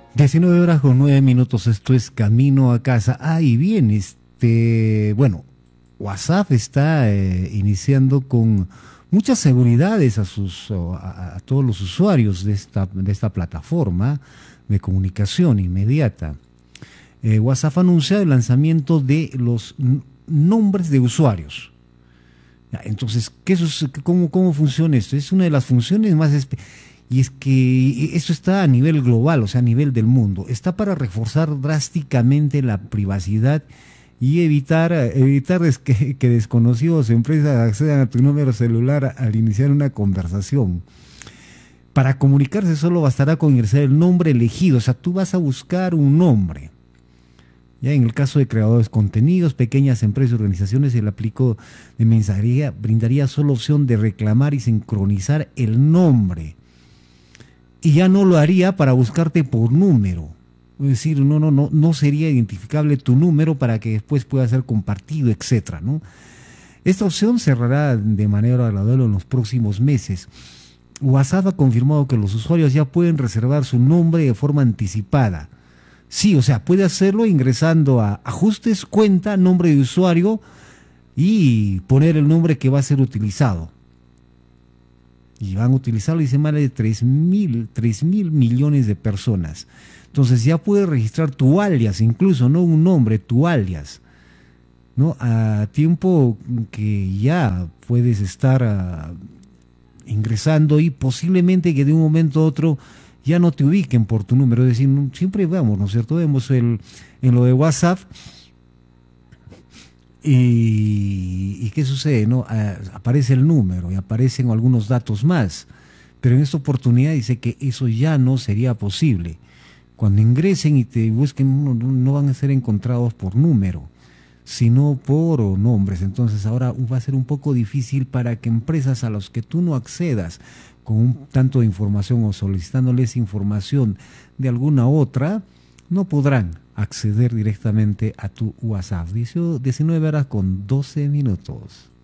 19 horas con 9 minutos, esto es Camino a Casa. Y bien, bueno, WhatsApp está iniciando con muchas seguridades a todos los usuarios de esta plataforma de comunicación inmediata. WhatsApp ha anunciado el lanzamiento de los nombres de usuarios. Ya, entonces, ¿cómo funciona esto? Es una de las funciones más... Y es que esto está a nivel global, o sea, a nivel del mundo. Está para reforzar drásticamente la privacidad y evitar que desconocidos o empresas accedan a tu número celular al iniciar una conversación. Para comunicarse solo bastará con ingresar el nombre elegido, o sea, tú vas a buscar un nombre. Ya en el caso de creadores de contenidos, pequeñas empresas y organizaciones, el aplico de mensajería brindaría solo opción de reclamar y sincronizar el nombre. Y ya no lo haría para buscarte por número. Es decir, no sería identificable tu número para que después pueda ser compartido, etcétera, ¿no? Esta opción cerrará de manera gradual en los próximos meses. WhatsApp ha confirmado que los usuarios ya pueden reservar su nombre de forma anticipada. Sí, o sea, puede hacerlo ingresando a ajustes, cuenta, nombre de usuario y poner el nombre que va a ser utilizado. Y van a utilizarlo, dice, más de 3 mil millones de personas. Entonces ya puedes registrar tu alias, incluso, no un nombre, tu alias, ¿no? A tiempo que ya puedes estar ingresando y posiblemente que de un momento a otro ya no te ubiquen por tu número. Es decir, siempre vamos, ¿no es cierto? Vemos en lo de WhatsApp. ¿Y qué sucede? ¿No? Aparece el número y aparecen algunos datos más, pero en esta oportunidad dice que eso ya no sería posible. Cuando ingresen y te busquen, no van a ser encontrados por número, sino por nombres. Entonces ahora va a ser un poco difícil para que empresas a las que tú no accedas con un tanto de información o solicitándoles información de alguna otra, no podrán acceder directamente a tu WhatsApp. 19 horas con 12 minutos.